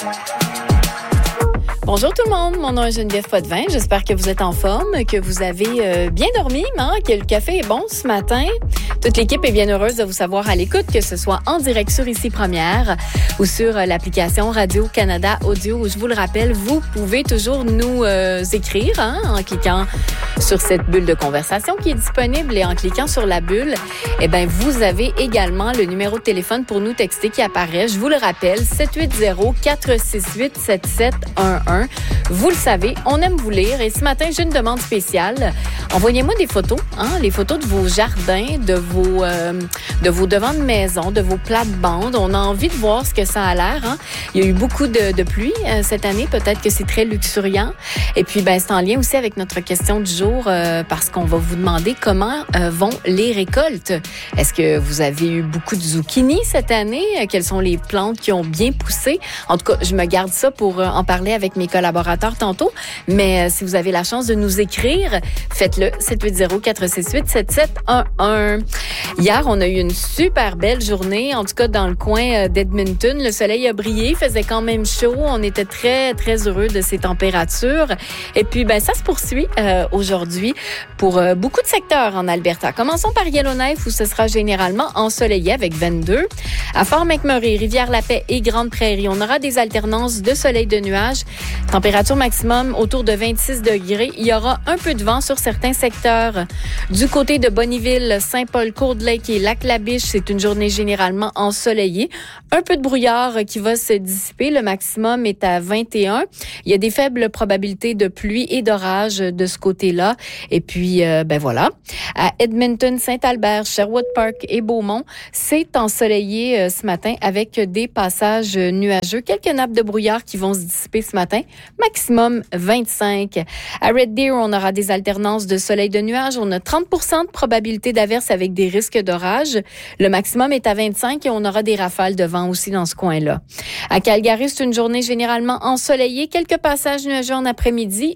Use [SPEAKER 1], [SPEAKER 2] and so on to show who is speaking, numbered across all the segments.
[SPEAKER 1] Bonjour tout le monde, mon nom est Geneviève Potvin. J'espère que vous êtes en forme, que vous avez bien dormi, que le café est bon ce matin. Toute l'équipe est bien heureuse de vous savoir à l'écoute, que ce soit en direct sur Ici Première ou sur l'application Radio-Canada Audio, où je vous le rappelle, vous pouvez toujours nous écrire en cliquant sur cette bulle de conversation qui est disponible et en cliquant sur la bulle, vous avez également le numéro de téléphone pour nous texter qui apparaît. Je vous le rappelle, 780-468-7711. Vous le savez, on aime vous lire et ce matin, j'ai une demande spéciale. Envoyez-moi des photos, les photos de vos jardins, de vos devants de maison, de vos plates-bandes. On a envie de voir ce que ça a l'air. Il y a eu beaucoup de pluie cette année. Peut-être que c'est très luxuriant. Et puis, c'est en lien aussi avec notre question du jour parce qu'on va vous demander comment vont les récoltes. Est-ce que vous avez eu beaucoup de zucchini cette année? Quelles sont les plantes qui ont bien poussé? En tout cas, je me garde ça pour en parler avec mes collaborateurs tantôt. Mais si vous avez la chance de nous écrire, faites-le. 780-468-7711. Hier, on a eu une super belle journée, en tout cas dans le coin d'Edmonton. Le soleil a brillé, il faisait quand même chaud. On était très, très heureux de ces températures. Et puis, ça se poursuit aujourd'hui pour beaucoup de secteurs en Alberta. Commençons par Yellowknife, où ce sera généralement ensoleillé avec 22. À Fort McMurray, Rivière-la-Paix et Grande-Prairie, on aura des alternances de soleil de nuages. Température maximum autour de 26 degrés. Il y aura un peu de vent sur certains secteurs. Du côté de Bonnyville, Saint-Paul, Cold Lake et Lac-La-Biche, c'est une journée généralement ensoleillée. Un peu de brouillard qui va se dissiper. Le maximum est à 21. Il y a des faibles probabilités de pluie et d'orage de ce côté-là. Et puis, voilà. À Edmonton, Saint-Albert, Sherwood Park et Beaumont, c'est ensoleillé ce matin avec des passages nuageux. Quelques nappes de brouillard qui vont se dissiper ce matin. Maximum 25. À Red Deer, on aura des alternances de soleil de nuages. On a 30% de probabilité d'averse avec des risques d'orage. Le maximum est à 25 et on aura des rafales de vent aussi dans ce coin-là. À Calgary, c'est une journée généralement ensoleillée. Quelques passages nuageux en après-midi,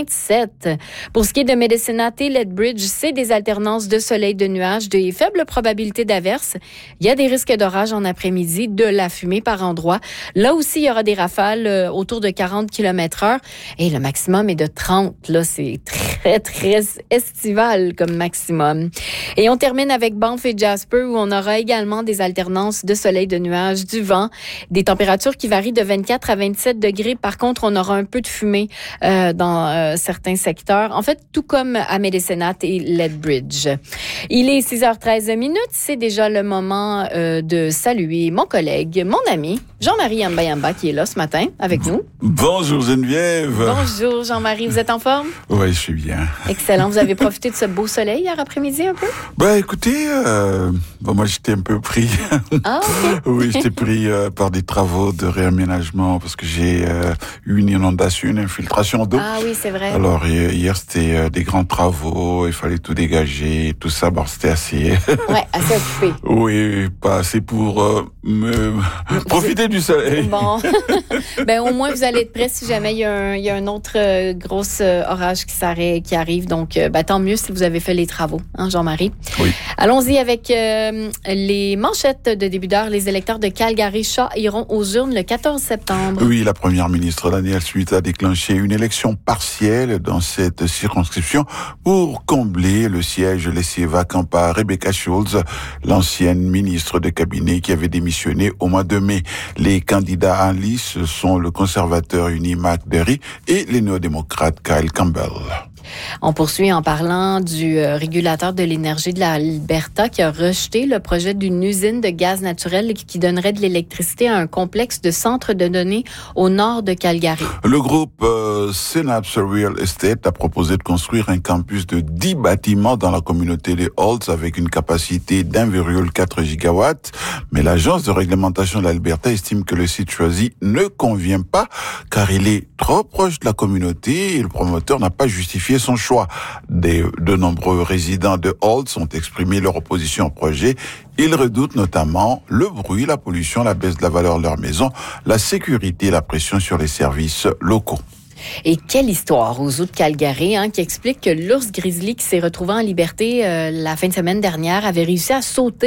[SPEAKER 1] 27. Pour ce qui est de Medicine Hat et Lethbridge, c'est des alternances de soleil de nuages, des faibles probabilités d'averse. Il y a des risques d'orage en après-midi, de la fumée par endroits. Là aussi, il y aura des rafales autour de 40 km/h et le maximum est de 30. Là, c'est très, très estival comme maximum. Et on termine avec Banff et Jasper où on aura également des alternances de soleil, de nuages, du vent, des températures qui varient de 24 à 27 degrés. Par contre, on aura un peu de fumée dans certains secteurs. En fait, tout comme à Medicine Hat et Lethbridge. Il est 6h13 minutes. C'est déjà le moment de saluer mon collègue, mon ami, Jean-Marie Yamba qui est là ce matin avec nous.
[SPEAKER 2] Bonjour Geneviève.
[SPEAKER 1] Bonjour Jean-Marie, vous êtes en forme?
[SPEAKER 2] Oui, je suis bien.
[SPEAKER 1] Excellent. Vous avez profité de ce beau soleil hier après-midi un peu?
[SPEAKER 2] Écoutez, moi j'étais un peu pris.
[SPEAKER 1] Ah, ok.
[SPEAKER 2] Oui, j'étais pris par des travaux de réaménagement parce que j'ai eu une inondation, une infiltration d'eau.
[SPEAKER 1] Ah oui, c'est vrai.
[SPEAKER 2] Alors hier c'était des grands travaux, il fallait tout dégager, tout ça. C'était assez...
[SPEAKER 1] Ouais, assez occupé.
[SPEAKER 2] Oui, pas assez pour profiter du soleil.
[SPEAKER 1] Bon, au moins vous allez être prêts si jamais il y a un autre gros orage qui arrive. Donc, tant mieux si vous avez fait les travaux, Jean-Marie.
[SPEAKER 2] Oui.
[SPEAKER 1] Allons-y avec les manchettes de début d'heure. Les électeurs de Calgary-Shaw iront aux urnes le 14 septembre.
[SPEAKER 2] Oui, la première ministre Danielle Smith a déclenché une élection partielle dans cette circonscription pour combler le siège laissé vacant par Rebecca Schultz, l'ancienne ministre de cabinet qui avait démissionné au mois de mai. Les candidats en lice sont le conservateur uni Mark Derry et les néo-démocrates Kyle Campbell.
[SPEAKER 1] On poursuit en parlant du régulateur de l'énergie de l'Alberta qui a rejeté le projet d'une usine de gaz naturel qui donnerait de l'électricité à un complexe de centres de données au nord de Calgary.
[SPEAKER 2] Le groupe Synapse Real Estate a proposé de construire un campus de 10 bâtiments dans la communauté des Holts avec une capacité d'1,4 gigawatts. Mais l'agence de réglementation de l'Alberta estime que le site choisi ne convient pas car il est trop proche de la communauté et le promoteur n'a pas justifié son choix. De nombreux résidents de Holtz ont exprimé leur opposition au projet. Ils redoutent notamment le bruit, la pollution, la baisse de la valeur de leur maison, la sécurité et la pression sur les services locaux.
[SPEAKER 1] Et quelle histoire aux eaux de Calgary qui explique que l'ours grizzly qui s'est retrouvé en liberté la fin de semaine dernière avait réussi à sauter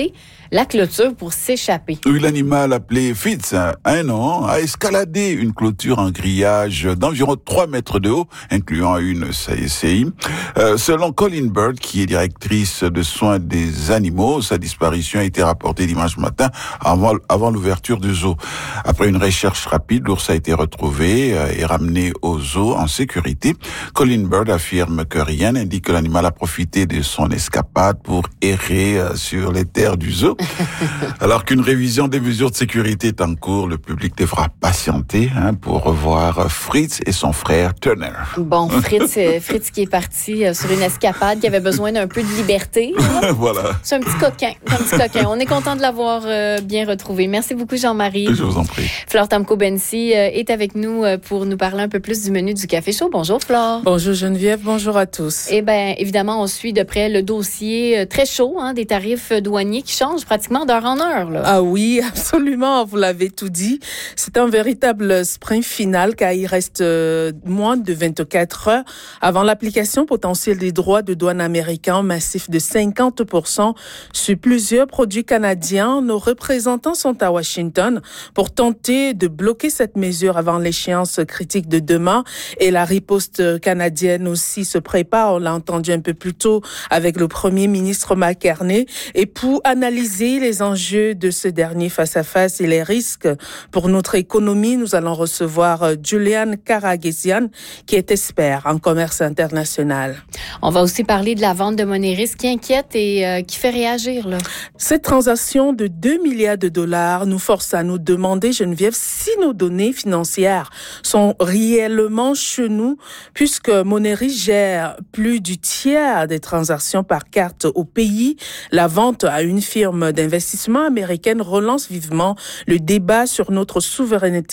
[SPEAKER 1] la clôture pour s'échapper.
[SPEAKER 2] Oui, l'animal appelé Fitz, 1 an, a escaladé une clôture en grillage d'environ 3 mètres de haut, incluant une SCI. Selon Colleen Bird, qui est directrice de soins des animaux, sa disparition a été rapportée dimanche matin avant l'ouverture du zoo. Après une recherche rapide, l'ours a été retrouvé et ramené au zoo en sécurité. Colleen Bird affirme que rien n'indique que l'animal a profité de son escapade pour errer sur les terres du zoo. Alors qu'une révision des mesures de sécurité est en cours, le public devra patienter pour revoir Fritz et son frère Turner.
[SPEAKER 1] Bon, Fritz qui est parti sur une escapade, qui avait besoin d'un peu de liberté.
[SPEAKER 2] Voilà.
[SPEAKER 1] C'est un petit coquin. On est content de l'avoir bien retrouvé. Merci beaucoup, Jean-Marie.
[SPEAKER 2] Je vous en prie.
[SPEAKER 1] Flore Tamko-Bensi est avec nous pour nous parler un peu plus du menu du Café Chaud. Bonjour, Flore.
[SPEAKER 3] Bonjour, Geneviève. Bonjour à tous.
[SPEAKER 1] Eh bien, évidemment, on suit de près le dossier très chaud des tarifs douaniers qui changent pratiquement d'heure en heure. Là.
[SPEAKER 3] Ah oui, absolument. Vous l'avez tout dit. C'est un véritable sprint final car il reste moins de 24 heures avant l'application potentielle des droits de douane américains massifs de 50% sur plusieurs produits canadiens. Nos représentants sont à Washington pour tenter de bloquer cette mesure avant l'échéance critique de demain. Et la riposte canadienne aussi se prépare. On l'a entendu un peu plus tôt avec le premier ministre McCartney. Et pour analyser les enjeux de ce dernier face-à-face et les risques pour notre économie, nous allons recevoir Julian Karagesian, qui est expert en commerce international.
[SPEAKER 1] On va aussi parler de la vente de monnaie risque qui inquiète et qui fait réagir. Là.
[SPEAKER 3] Cette transaction de 2 milliards de dollars nous force à nous demander, Geneviève, si nos données financières sont réellement chez nous, puisque Moneris gère plus du tiers des transactions par carte au pays. La vente à une firme d'investissement américaine relance vivement le débat sur notre souveraineté